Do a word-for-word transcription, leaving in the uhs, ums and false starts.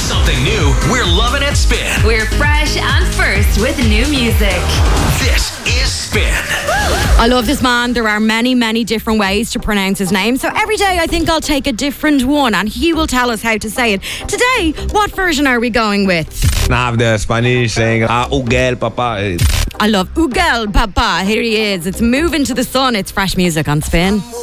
Something new, we're loving it Spin. We're fresh and first with new music. This is Spin. I love this man. There are many, many different ways to pronounce his name. So every day I think I'll take a different one and he will tell us how to say it. Today, what version are we going with? I have the Spanish saying, ah, Ugel, papa. I love Ugel Papa. Here he is. It's Moving to the Sun. It's fresh music on Spin.